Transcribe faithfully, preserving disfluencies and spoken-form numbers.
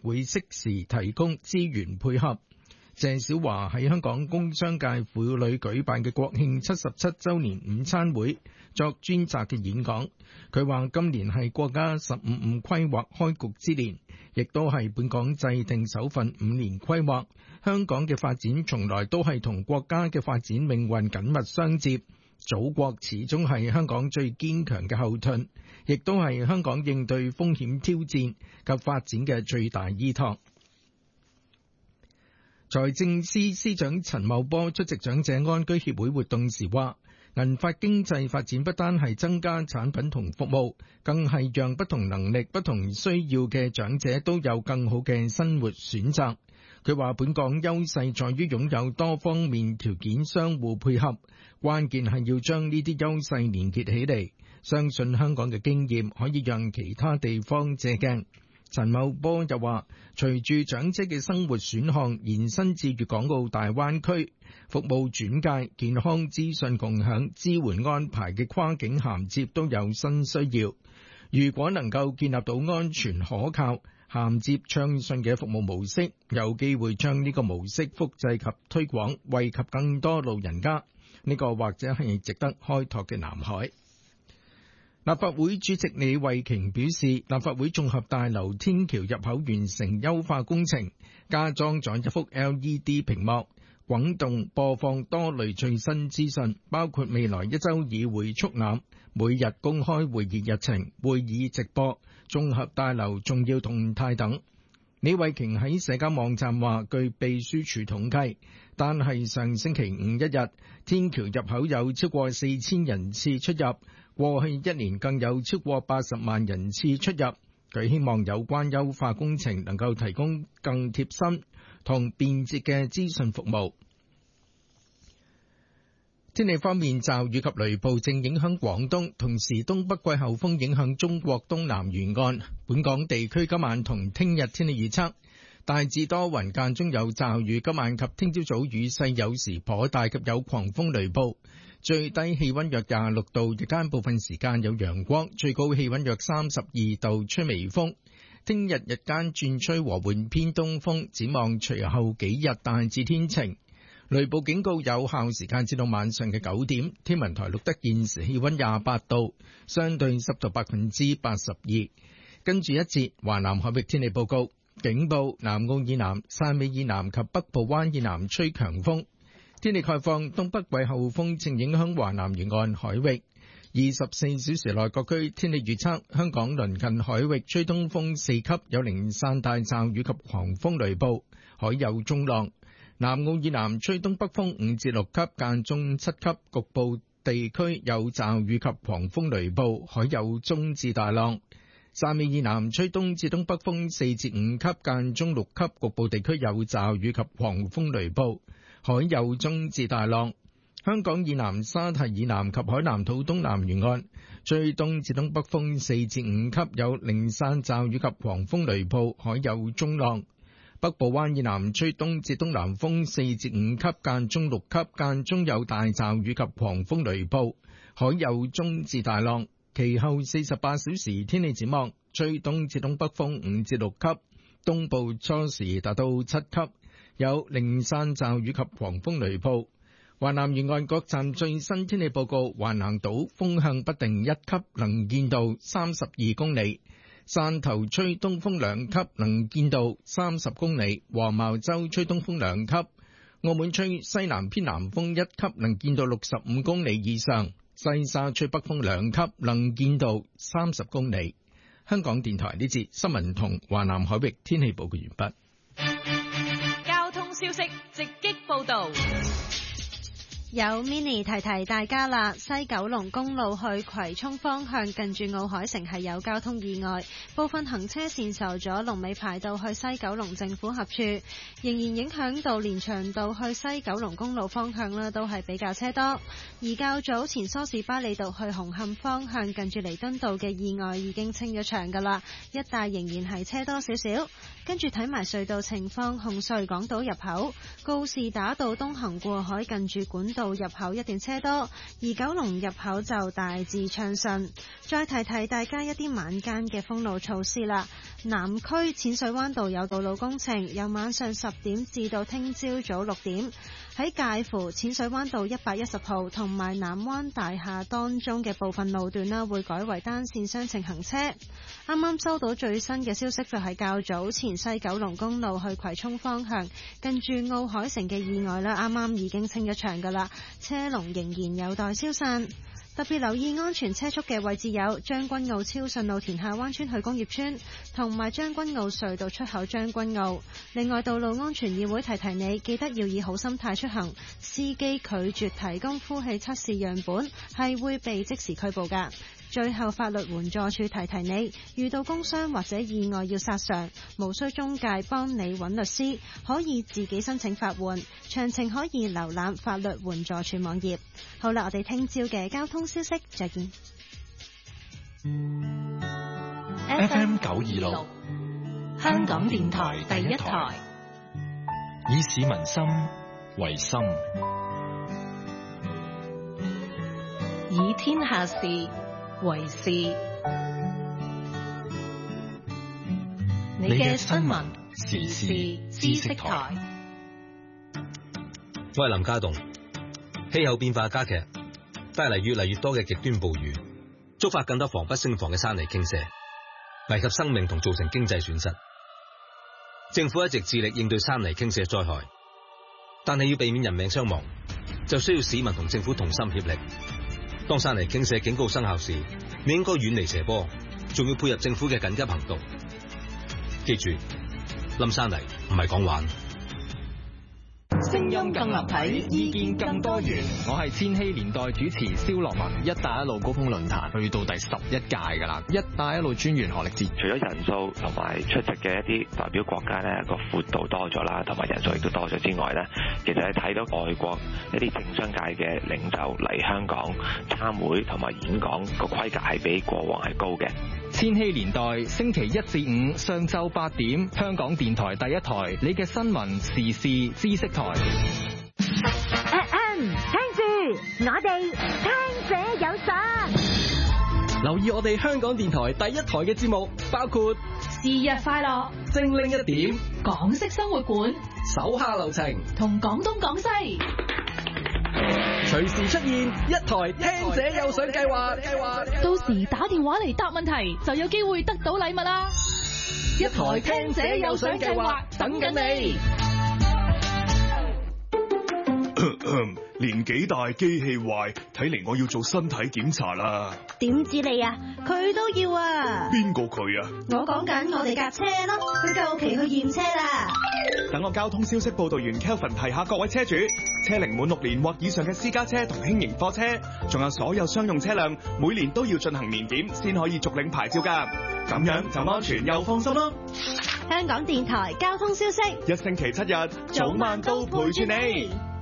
會適時提供資源配合。謝小華喺香港工商界婦女舉辦嘅國慶七十七週年午餐會作專責嘅演講，佢話今年係國家十五五規劃開局之年，亦都係本港制定首份五年規劃。香港嘅發展從來都係同國家嘅發展命運緊密相接，祖國始終係香港最堅強嘅後盾，亦都係香港應對風險挑戰及發展嘅最大依託。財政司司長陳茂波出席長者安居協會活動時話，銀髮經濟發展不單係增加產品同服務，更係讓不同能力、不同需要嘅長者都有更好嘅生活選擇。佢話本港優勢在於擁有多方面條件相互配合，關鍵係要將呢啲優勢連結起嚟。相信香港嘅經驗可以讓其他地方借鏡。陳茂波又話，隨住長者嘅生活選項延伸至粵港澳大灣區，服務轉介、健康資訊共享、支援安排嘅跨境銜接都有新需要。如果能夠建立到安全可靠、銜接暢順嘅服務模式，有機會將呢個模式複製及推廣，惠及更多老人家。呢個或者係值得開拓嘅南海。立法會主席李慧瓊表示，立法會綜合大樓天橋入口完成優化工程，加裝咗一幅 L E D 屏幕，滾動播放多類最新資訊，包括未來一週議會速覽、每日公開會議日程、會議直播、綜合大樓重要動態等。李慧瓊喺社交網站話，據秘書處統計，單係上星期五一日，天橋入口有超過四千人次出入，過去一年更有超過八十萬人次出入。佢希望有關優化工程能夠提供更貼心同便捷嘅資訊服務。天氣方面，驟雨及雷暴正影響廣東，同時東北季候風影響中國東南沿岸。本港地區今晚同聽日天氣預測，大致多雲，間中有驟雨，今晚及聽朝早雨勢有時頗大，及有狂風雷暴。最低氣溫約廿六度，日間部分時間有陽光，最高氣溫約三十二度，吹微風。聽日日間轉吹和緩偏東風，展望隨後幾日大致天晴。雷暴警告有效時間至到晚上嘅九點。天文台錄得現時氣溫廿八度，相對濕度百分之八十二。跟住一節華南海域天氣報告，警報南澳以南、汕尾以南及北部灣以南吹強風。天氣概況，東北季候風正影響華南沿岸海域。二十四小時內各區天氣預測，香港鄰近海域吹東風四級，有零散大驟雨及狂風雷暴，海有中浪。南澳以南吹東北風五至六級，間中七級，局部地區有驟雨及狂風雷暴，海有中至大浪。汕尾以南吹東至東北風四至五級，間中六級，局部地區有驟雨及狂風雷暴，海有中至大浪。香港以南沙堤以南及海南島東南沿岸吹東至東北風四至五級，有零散驟雨及狂風雷暴，海有中浪。北部灣以南吹東至東南風四至五級，間中六級，間中有大驟雨及狂風雷暴，海有中至大浪。其後四十八小時天氣展望，吹東至東北風五至六級，東部初時達到七級，有零散驟雨及狂風雷暴。華南沿岸各站最新天氣報告，橫瀾島風向不定一級，能見度三十二公里。汕頭吹東風兩級，能見度三十公里；黃茅洲吹東風兩級；澳門吹西南偏南風一級，能見度六十五公里以上；西沙吹北風兩級，能見度三十公里。香港電台呢節新聞同華南海域天氣報告完畢。 交通消息直擊報道。 有 mini 提提大家啦，西九龍公路去葵涌方向近住奧海城係有交通意外，部分行車線受阻，龍尾排到去西九龍政府合署，仍然影響到連翔道去西九龍公路方向啦，都係比較車多。而較早前梳士巴利道去紅磡方向近住彌敦道嘅意外已經清咗場噶啦，一帶仍然係車多少少。跟住睇埋隧道情況，紅隧港島入口告士打道東行過海近住管道道入口一段車多，而九龍入口就大致暢順。再提提大家一啲晚間嘅封路措施啦。南區淺水灣道有道路工程，由晚上十點至到聽朝早六點，喺介乎淺水灣道一百一十號同埋南灣大廈當中嘅部分路段啦，會改為單線雙程行車。啱啱收到最新嘅消息，就係較早前西九龍公路去葵涌方向近住奧海城嘅意外啦，啱啱已經清咗場噶啦，車龍仍然有待消散。特別留意安全車速嘅位置有將軍澳超順路田下灣村去工業村，同埋將軍澳隧道出口將軍澳。另外，道路安全議會提提你，記得要以好心態出行，司機拒絕提供呼氣測試樣本係會被即時拘捕㗎。最後，法律援助處提提你，遇到工傷或者意外要索償，無需中介幫你揾律師，可以自己申請法援。詳情可以瀏覽法律援助處網頁。好啦，我哋聽朝嘅交通消息再見。 F M 九二六，香港電台第一台，以市民心為心， 以天下事為事。你嘅新聞時事知識台。 我係林家棟。氣候變化加劇，帶嚟越嚟越多嘅極端暴雨，觸發更多防不勝防嘅山泥傾瀉，危及生命同造成經濟損失。政府一直致力應對山泥傾瀉災害，但係要避免人命傷亡，就需要市民同政府同心協力。當山泥傾瀉警告生效時，你應該遠離斜坡，仲要配合政府嘅緊急行動。記住，冧山泥唔係講玩。 聲音更立體，意見更多元。我係千禧年代主持蕭樂文。一帶一路高峰論壇去到第十一屆㗎啦。一帶一路專員何力智， 除咗人數同埋出席嘅一啲代表國家咧個闊度多咗啦，同埋人數亦都多咗之外咧，其實你睇到外國一啲政商界嘅領袖嚟香港參會同埋演講個規格係比過往係高嘅。 千禧年代星期一至五上晝八點，香港電台第一台，你嘅新聞時事知識台。 F M 聽住，我哋聽者有賞。 留意我哋香港電台第一台嘅節目，包括是日快樂、 精靈一點、 港式生活館、 手下留情同廣東廣西。 隨時出現一台聽者有賞計劃，計劃到時打電話嚟答問題，就有機會得到禮物啦！ 一台聽者有賞計劃等緊你。 年紀大機器壞，睇嚟我要做身體檢查啦。 點知你啊？佢都要啊！ 邊個佢啊？ 我講緊我哋架車咯，佢夠期去驗車啦。 等我交通消息報道員 Kelvin 提下各位車主，車齡滿六年或以上嘅私家車同輕型貨車，仲有所有商用車輛，每年都要進行年檢先可以續領牌照㗎。咁樣就安全又放心咯。 香港電台交通消息， 一星期七日，早晚都陪住你。